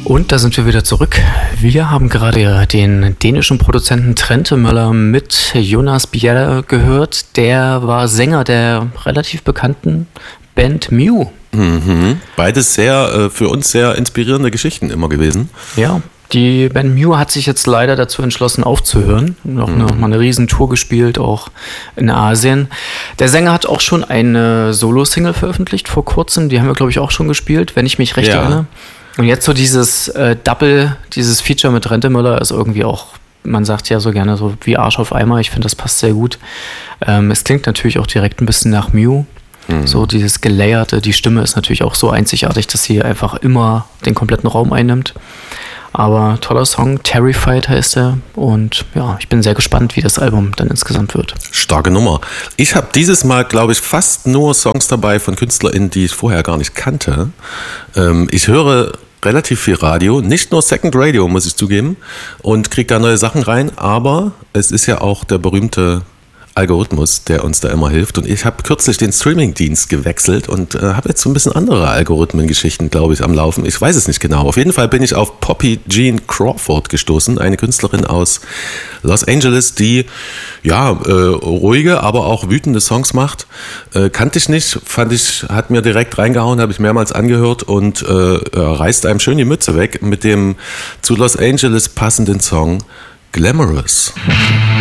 Und da sind wir wieder zurück. Wir haben gerade den dänischen Produzenten Trentemøller mit Jonas Bjerre gehört. Der war Sänger der relativ bekannten Band Mew. Mhm. Beides für uns sehr inspirierende Geschichten immer gewesen. Ja, die Band Mew hat sich jetzt leider dazu entschlossen aufzuhören. Noch mal eine Riesentour gespielt, auch in Asien. Der Sänger hat auch schon eine Solo-Single veröffentlicht vor kurzem. Die haben wir, glaube ich, auch schon gespielt, wenn ich mich recht erinnere. Und jetzt so dieses dieses Feature mit Trentemøller ist irgendwie auch, man sagt ja so gerne so wie Arsch auf Eimer. Ich finde, das passt sehr gut. Es klingt natürlich auch direkt ein bisschen nach Mew. So dieses Gelayerte, die Stimme ist natürlich auch so einzigartig, dass sie einfach immer den kompletten Raum einnimmt. Aber toller Song, Terrified heißt er. Und ja, ich bin sehr gespannt, wie das Album dann insgesamt wird. Starke Nummer. Ich habe dieses Mal, glaube ich, fast nur Songs dabei von KünstlerInnen, die ich vorher gar nicht kannte. Ich höre relativ viel Radio, nicht nur Second Radio, muss ich zugeben, und kriege da neue Sachen rein. Aber es ist ja auch der berühmte Algorithmus, der uns da immer hilft. Und ich habe kürzlich den Streaming-Dienst gewechselt und habe jetzt so ein bisschen andere Algorithmengeschichten, glaube ich, am Laufen. Ich weiß es nicht genau. Auf jeden Fall bin ich auf Poppy Jean Crawford gestoßen, eine Künstlerin aus Los Angeles, die ruhige, aber auch wütende Songs macht. Kannte ich nicht, hat mir direkt reingehauen, habe ich mehrmals angehört und reißt einem schön die Mütze weg mit dem zu Los Angeles passenden Song Glamorous.